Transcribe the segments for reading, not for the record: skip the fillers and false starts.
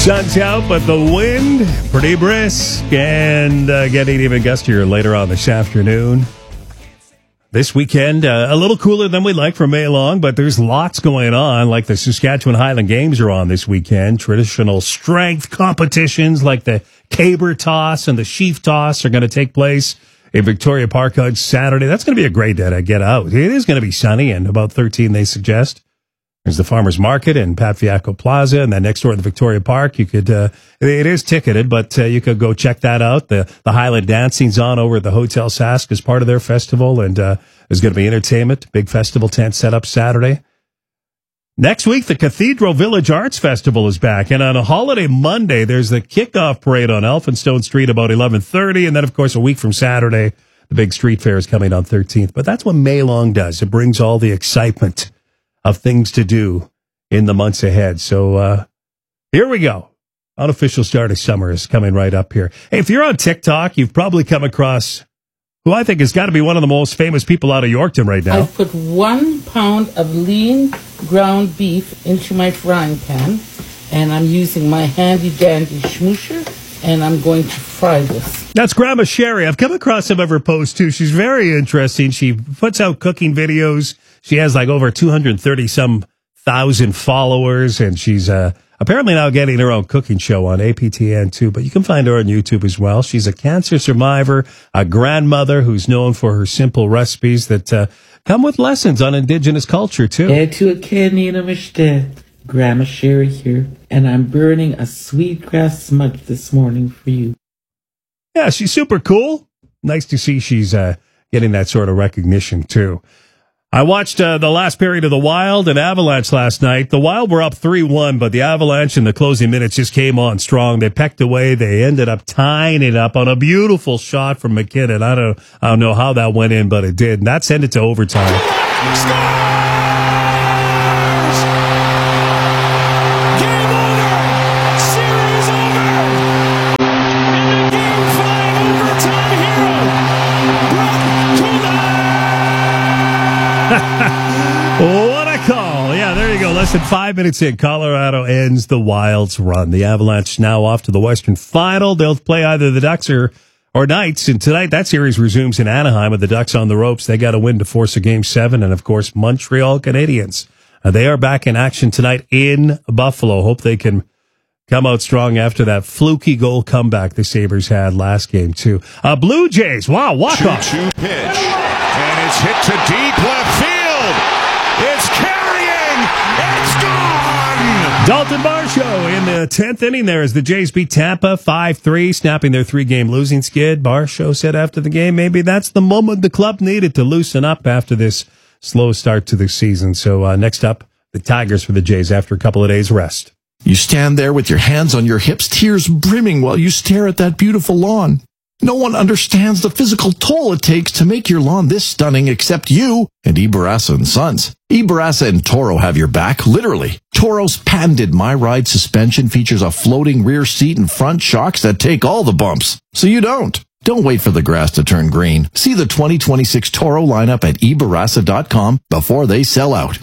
Sun's out, but the wind pretty brisk and getting even gustier later on this afternoon. This weekend, a little cooler than we'd like for May long, but there's lots going on, like the Saskatchewan Highland Games are on this weekend. Traditional strength competitions like the caber toss and the sheaf toss are going to take place in Victoria Park on Saturday. That's going to be a great day to get out. It is going to be sunny and about 13, they suggest. There's the Farmers Market in Pat Fiacco Plaza, and then next door to the Victoria Park, you could, it is ticketed, but you could go check that out. The Highland Dancing's on over at the Hotel Sask as part of their festival, and there's going to be entertainment, big festival tent set up Saturday. Next week, the Cathedral Village Arts Festival is back, and on a holiday Monday, there's the kickoff parade on Elphinstone Street about 11:30, and then, of course, a week from Saturday, the big street fair is coming on 13th. But that's what May long does. It brings all the excitement of things to do in the months ahead. So here we go. Unofficial start of summer is coming right up here. Hey, if you're on TikTok, you've probably come across who I think has got to be one of the most famous people out of Yorkton right now. I've put 1 pound of lean ground beef into my frying pan, and I'm using my handy dandy schmoosher, and I'm going to fry this. That's Grandma Sherry. I've come across some of her posts too. She's very interesting. She puts out cooking videos. She has like over 230-some thousand followers, and she's apparently now getting her own cooking show on APTN too, but you can find her on YouTube as well. She's a cancer survivor, a grandmother who's known for her simple recipes that come with lessons on Indigenous culture too. Grandma Sherry here, and I'm burning a sweetgrass smudge this morning for you. Yeah, she's super cool. Nice to see she's getting that sort of recognition too. I watched the last period of the Wild and Avalanche last night. The Wild were up 3-1, but the Avalanche in the closing minutes just came on strong. They pecked away. They ended up tying it up on a beautiful shot from McKinnon. I don't know how that went in, but it did. And that sent it to overtime. What a call. Yeah, there you go. Less than 5 minutes in, Colorado ends the Wild's run. The Avalanche now off to the Western Final. They'll play either the Ducks or Knights. And tonight, that series resumes in Anaheim with the Ducks on the ropes. They got to win to force a Game 7. And, of course, Montreal Canadiens. They are back in action tonight in Buffalo. Hope they can come out strong after that fluky goal comeback the Sabres had last game, too. Blue Jays, wow, walk-off. 2-2 pitch, and it's hit to deep left field. It's carrying. It's gone. Dalton Varsho in the 10th inning there as the Jays beat Tampa 5-3, snapping their 3-game losing skid. Varsho said after the game, maybe that's the moment the club needed to loosen up after this slow start to the season. So next up, the Tigers for the Jays after a couple of days rest. You stand there with your hands on your hips, tears brimming while you stare at that beautiful lawn. No one understands the physical toll it takes to make your lawn this stunning except you and Ibarasa & Sons. Ibarasa and Toro have your back, literally. Toro's patented My Ride suspension features a floating rear seat and front shocks that take all the bumps. So you don't. Don't wait for the grass to turn green. See the 2026 Toro lineup at Ibarasa.com before they sell out.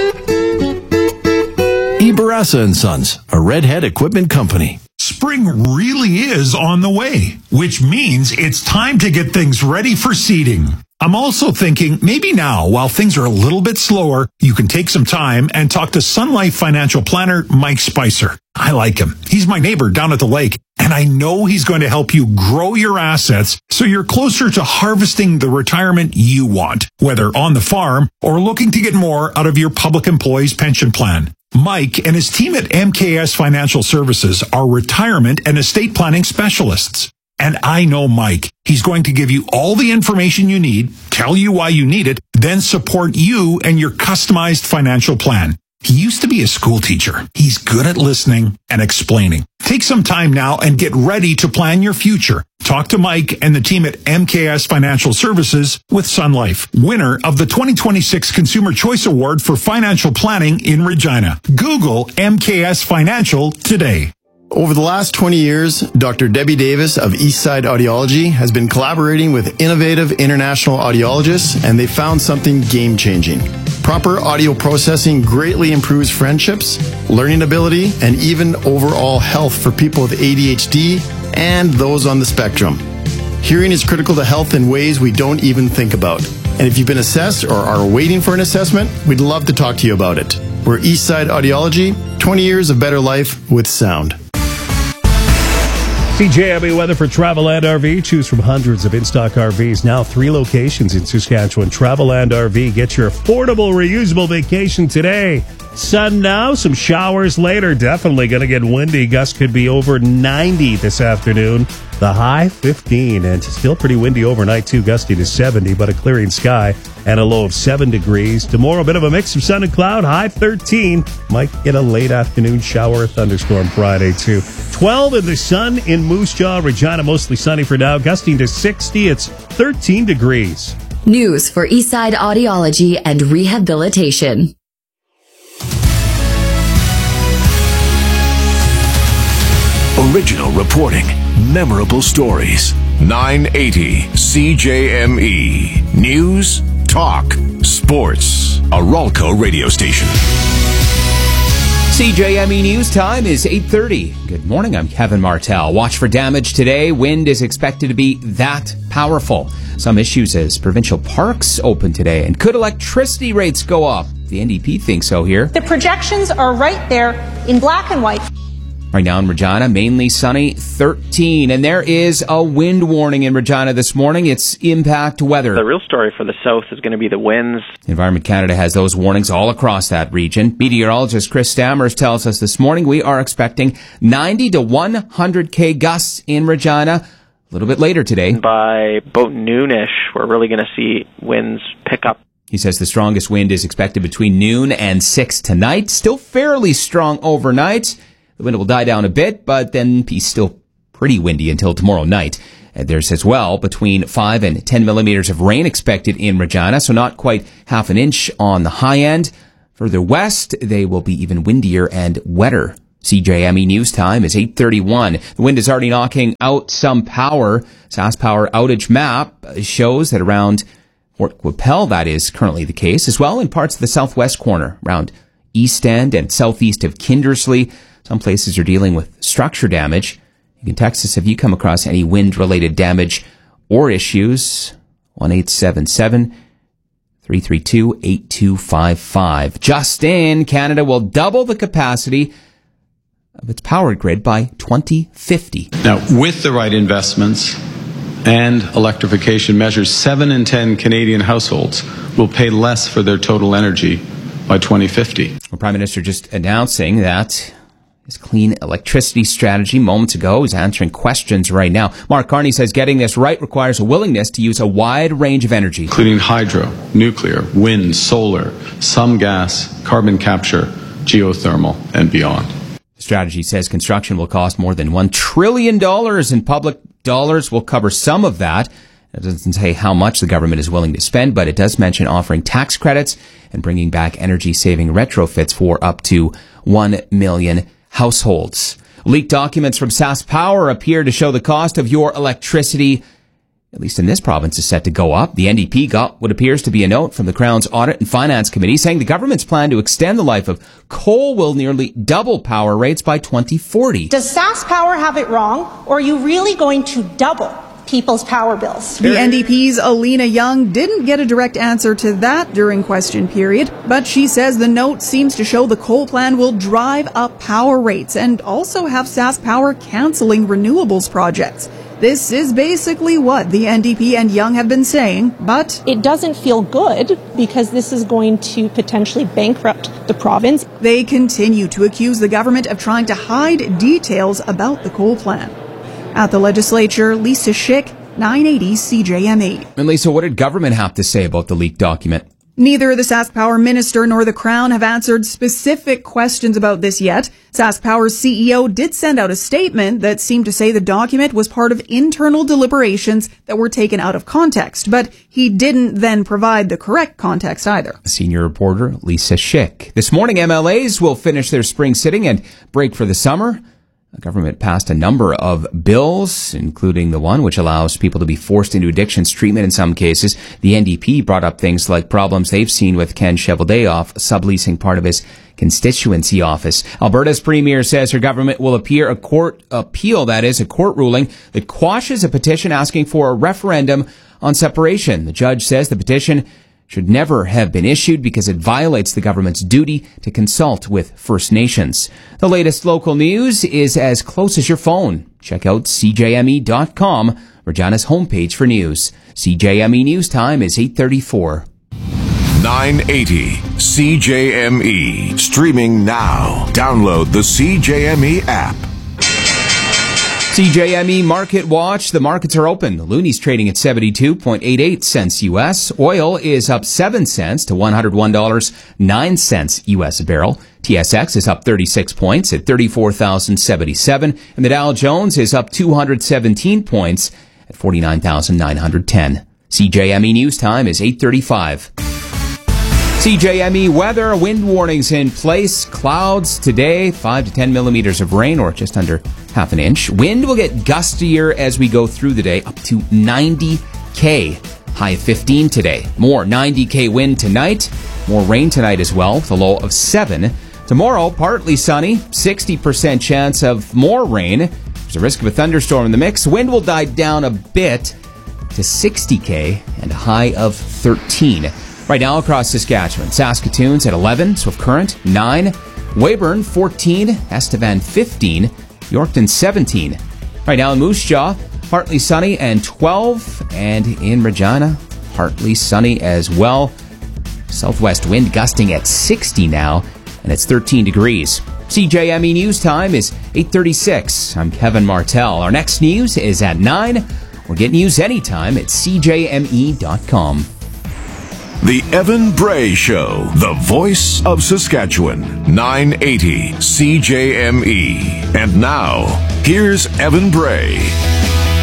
Ibarasa & Sons, a Redhead equipment company. Spring really is on the way, which means it's time to get things ready for seeding. I'm also thinking maybe now, while things are a little bit slower, you can take some time and talk to Sun Life financial planner Mike Spicer. I like him. He's my neighbor down at the lake, and I know he's going to help you grow your assets so you're closer to harvesting the retirement you want, whether on the farm or looking to get more out of your public employees pension plan. Mike and his team at MKS Financial Services are retirement and estate planning specialists. And I know Mike. He's going to give you all the information you need, tell you why you need it, then support you and your customized financial plan. He used to be a school teacher. He's good at listening and explaining. Take some time now and get ready to plan your future. Talk to Mike and the team at MKS Financial Services with Sun Life, winner of the 2026 Consumer Choice Award for Financial Planning in Regina. Google MKS Financial today. Over the last 20 years, Dr. Debbie Davis of Eastside Audiology has been collaborating with innovative international audiologists, and they found something game-changing. Proper audio processing greatly improves friendships, learning ability, and even overall health for people with ADHD and those on the spectrum. Hearing is critical to health in ways we don't even think about. And if you've been assessed or are waiting for an assessment, we'd love to talk to you about it. We're Eastside Audiology, 20 years of better life with sound. CJME weather for Travelland RV. Choose from hundreds of in-stock RVs. Now 3 locations in Saskatchewan. Travelland RV. Get your affordable, reusable vacation today. Sun now, some showers later. Definitely going to get windy. Gusts could be over 90 this afternoon. The high 15, and still pretty windy overnight too, gusty to 70, but a clearing sky and a low of 7 degrees. Tomorrow, a bit of a mix of sun and cloud, high 13. Might get a late afternoon shower or thunderstorm Friday too. 12 in the sun in Moose Jaw. Regina, mostly sunny for now, gusting to 60. It's 13 degrees. News for Eastside Audiology and Rehabilitation. Original reporting, memorable stories. 980 CJME. News, talk, sports. A Ralco radio station. CJME News time is 8:30. Good morning, I'm Kevin Martell. Watch for damage today. Wind is expected to be that powerful. Some issues as provincial parks open today. And could electricity rates go up? The NDP thinks so here. The projections are right there in black and white. Right now in Regina, mainly sunny, 13. And there is a wind warning in Regina this morning. It's impact weather. The real story for the south is going to be the winds. Environment Canada has those warnings all across that region. Meteorologist Chris Stammers tells us this morning we are expecting 90 to 100 gusts in Regina. A little bit later today. By about noonish, we're really going to see winds pick up. He says the strongest wind is expected between noon and 6 tonight. Still fairly strong overnight. The wind will die down a bit, but then be still pretty windy until tomorrow night. And there's as well between 5 and 10 millimeters of rain expected in Regina, so not quite half an inch on the high end. Further west, they will be even windier and wetter. CJME News time is 8:31. The wind is already knocking out some power. SaskPower outage map shows that around Fort Qu'Appelle, that is currently the case, as well in parts of the southwest corner, around East End and southeast of Kindersley. Some places are dealing with structure damage. You can text us if you come across any wind-related damage or issues. 1-877-332-8255. Just in, Canada will double the capacity of its power grid by 2050. Now, with the right investments and electrification measures, 7 in 10 Canadian households will pay less for their total energy by 2050. The Prime Minister just announcing that his clean electricity strategy moments ago is answering questions right now. Mark Carney says getting this right requires a willingness to use a wide range of energy, including hydro, nuclear, wind, solar, some gas, carbon capture, geothermal, and beyond. The strategy says construction will cost more than $1 trillion, and public dollars will cover some of that. It doesn't say how much the government is willing to spend, but it does mention offering tax credits and bringing back energy-saving retrofits for up to 1 million households. Leaked documents from SaskPower appear to show the cost of your electricity, at least in this province, is set to go up. The NDP got what appears to be a note from the Crown's Audit and Finance Committee saying the government's plan to extend the life of coal will nearly double power rates by 2040. Does SaskPower have it wrong, or are you really going to double people's power bills? The NDP's Alina Young didn't get a direct answer to that during question period, but she says the note seems to show the coal plan will drive up power rates and also have SaskPower cancelling renewables projects. This is basically what the NDP and Young have been saying, but it doesn't feel good because this is going to potentially bankrupt the province. They continue to accuse the government of trying to hide details about the coal plan. At the legislature, Lisa Schick, 980 CJME. And Lisa, what did government have to say about the leaked document? Neither the SaskPower minister nor the Crown have answered specific questions about this yet. SaskPower's CEO did send out a statement that seemed to say the document was part of internal deliberations that were taken out of context, but he didn't then provide the correct context either. Senior reporter Lisa Schick. This morning, MLAs will finish their spring sitting and break for the summer. The government passed a number of bills, including the one which allows people to be forced into addictions treatment in some cases. The NDP brought up things like problems they've seen with Ken Cheveldayoff subleasing part of his constituency office. Alberta's premier says her government will appeal a court ruling that quashes a petition asking for a referendum on separation. The judge says the petition should never have been issued because it violates the government's duty to consult with First Nations. The latest local news is as close as your phone. Check out CJME.com, Regina's homepage for news. CJME News Time is 8:34. 980 CJME. Streaming now. Download the CJME app. CJME Market Watch. The markets are open. The Loonie's trading at 72.88 cents U.S. Oil is up 7 cents to $101.09 U.S. a barrel. TSX is up 36 points at 34,077. And the Dow Jones is up 217 points at 49,910. CJME News Time is 8:35. CJME weather, wind warnings in place. Clouds today, 5 to 10 millimeters of rain, or just under half an inch. Wind will get gustier as we go through the day, up to 90 high of 15 today. More 90 wind tonight. More rain tonight as well, with a low of 7. Tomorrow, partly sunny, 60% chance of more rain. There's a risk of a thunderstorm in the mix. Wind will die down a bit to 60 and a high of 13. Right now across Saskatchewan, Saskatoon's at 11, Swift Current 9, Weyburn 14, Estevan 15, Yorkton 17. Right now in Moose Jaw, partly sunny and 12, and in Regina, partly sunny as well. Southwest wind gusting at 60 now, and it's 13 degrees. CJME News Time is 8:36. I'm Kevin Martell. Our next news is at 9. Or get news anytime at CJME.com. The Evan Bray Show, the voice of Saskatchewan, 980 CJME. And now, here's Evan Bray.